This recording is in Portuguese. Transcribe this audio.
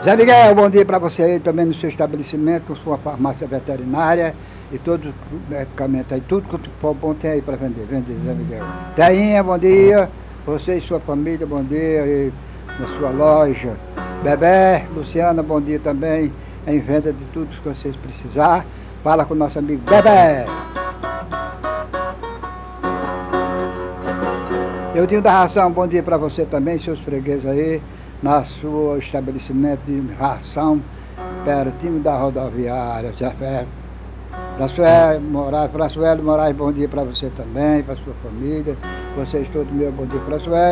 Zé Miguel, bom dia para você aí também no seu estabelecimento, com sua farmácia veterinária e todos os medicamentos aí, tudo que for bom tem aí para vender, Zé Miguel. Teinha, bom dia, você e sua família, bom dia aí na sua loja. Bebé, Luciana, bom dia também, em venda de tudo que vocês precisar. Fala com o nosso amigo Bebé. Eudinho da Ração, bom dia para você também, seus fregueses aí, na sua estabelecimento de ração, pertinho da rodoviária, certo? Françoelo Moraes, bom dia para você também, para sua família, vocês todos, meu bom dia, Françoelo.